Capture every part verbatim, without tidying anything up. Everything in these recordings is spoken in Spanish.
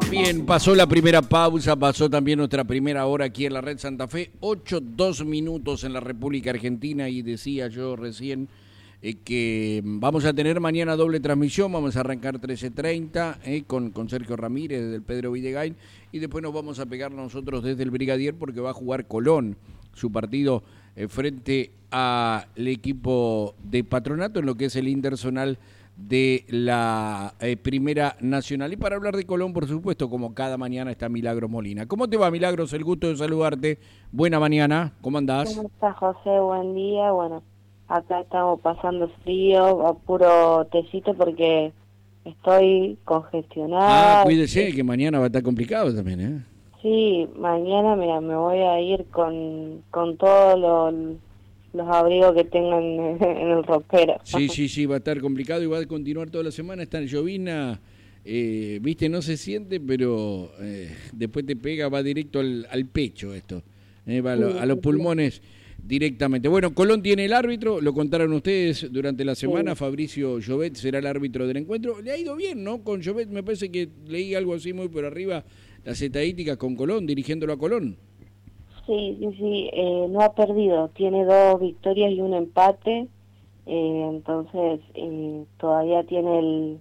Bien, pasó la primera pausa, pasó también nuestra primera hora aquí en la Red Santa Fe, ocho, dos minutos en la República Argentina y decía yo recién eh, que vamos a tener mañana doble transmisión, vamos a arrancar trece treinta eh, con, con Sergio Ramírez del Pedro Videgain y después nos vamos a pegar nosotros desde el Brigadier porque va a jugar Colón, su partido eh, frente al equipo de Patronato en lo que es el Interzonal de la eh, Primera Nacional. Y para hablar de Colón, por supuesto, como cada mañana está Milagros Molina. ¿Cómo te va, Milagros? El gusto de saludarte. Buena mañana, ¿cómo andás? ¿Cómo estás, José? Buen día. Bueno, acá estamos pasando frío, a puro tecito porque estoy congestionada. Ah, cuídese, que mañana va a estar complicado también, ¿eh? Sí, mañana mira, me voy a ir con, con todos los, los abrigos que tengan en, en el ropero. Sí, sí, sí, va a estar complicado y va a continuar toda la semana. Está en llovina, eh, viste, no se siente, pero eh, después te pega, va directo al, al pecho esto, eh, va a, lo, a los pulmones directamente. Bueno, Colón tiene el árbitro, lo contaron ustedes durante la semana, sí. Fabricio Llobet será el árbitro del encuentro. Le ha ido bien, ¿no? Con Llobet me parece que leí algo así muy por arriba, las estadísticas con Colón, dirigiéndolo a Colón. Sí, sí, sí, eh, no ha perdido, tiene dos victorias y un empate, eh, entonces eh, todavía tiene el,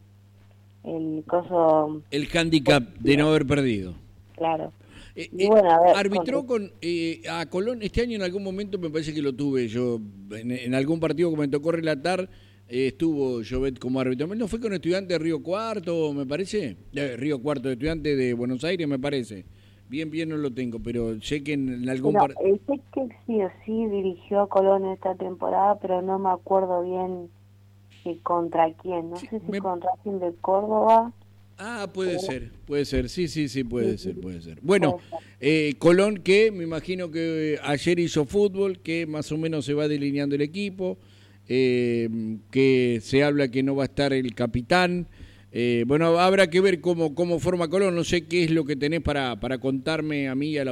el coso... El hándicap de no haber perdido. Claro. Eh, y bueno, a ver, arbitró con, con eh, a Colón este año en algún momento, me parece que lo tuve yo, en, en algún partido que me tocó relatar, eh, estuvo Llobet como árbitro. ¿No fue con Estudiantes de Río Cuarto, me parece? Eh, Río Cuarto, de Estudiantes de Buenos Aires, me parece. Bien, bien no lo tengo, pero sé que en, en algún... No, Par... sé que sí o sí dirigió a Colón esta temporada, pero no me acuerdo bien si contra quién. No sí, sé si me... contra quién de Córdoba. Ah, puede pero... ser, puede ser, sí, sí, sí, puede sí, ser, sí. puede ser. Bueno, eh, Colón que me imagino que ayer hizo fútbol, que más o menos se va delineando el equipo, eh, que se habla que no va a estar el capitán. Eh, bueno, habrá que ver cómo, cómo forma Colón, no sé qué es lo que tenés para, para contarme a mí y a la